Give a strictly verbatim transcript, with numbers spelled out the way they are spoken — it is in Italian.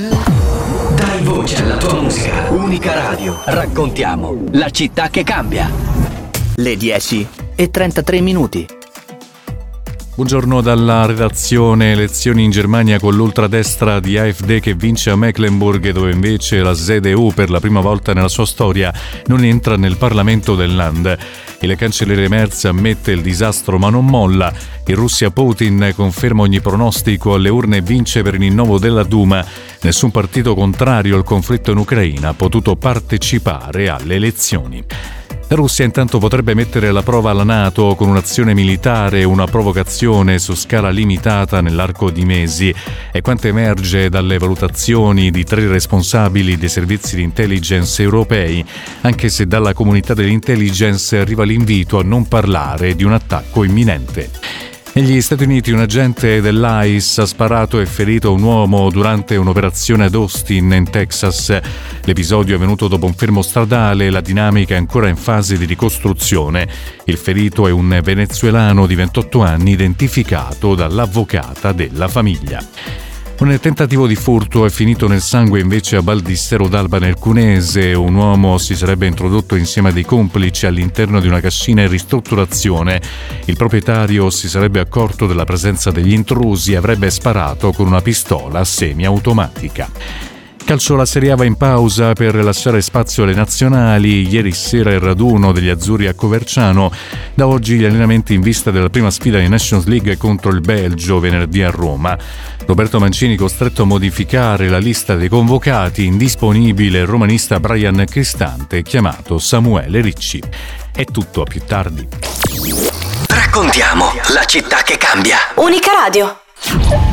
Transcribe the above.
Dai voce alla tua musica. Unica Radio. Raccontiamo la città che cambia. Le dieci e trentatré minuti. Buongiorno dalla redazione. Elezioni in Germania con l'ultradestra di A F D che vince a Mecklenburg, dove invece la Z D U per la prima volta nella sua storia non entra nel Parlamento del Land. Il cancelliere Merz ammette il disastro ma non molla. In Russia Putin conferma ogni pronostico alle urne e vince per il rinnovo della Duma. Nessun partito contrario al conflitto in Ucraina ha potuto partecipare alle elezioni. La Russia intanto potrebbe mettere alla prova la NATO con un'azione militare e una provocazione su scala limitata nell'arco di mesi. È quanto emerge dalle valutazioni di tre responsabili dei servizi di intelligence europei, anche se dalla comunità dell'intelligence arriva l'invito a non parlare di un attacco imminente. Negli Stati Uniti un agente dell'I C E ha sparato e ferito un uomo durante un'operazione ad Austin, in Texas. L'episodio è avvenuto dopo un fermo stradale e la dinamica è ancora in fase di ricostruzione. Il ferito è un venezuelano di ventotto anni identificato dall'avvocata della famiglia. Un tentativo di furto è finito nel sangue invece a Baldissero d'Alba nel Cunese. Un uomo si sarebbe introdotto insieme a dei complici all'interno di una cascina in ristrutturazione. Il proprietario si sarebbe accorto della presenza degli intrusi e avrebbe sparato con una pistola semiautomatica. Calcio, la Serie A va in pausa per lasciare spazio alle nazionali. Ieri sera il raduno degli azzurri a Coverciano. Da oggi gli allenamenti in vista della prima sfida di Nations League contro il Belgio venerdì a Roma. Roberto Mancini costretto a modificare la lista dei convocati, indisponibile il romanista Brian Cristante, chiamato Samuele Ricci. È tutto, a più tardi. Raccontiamo la città che cambia. Unica Radio.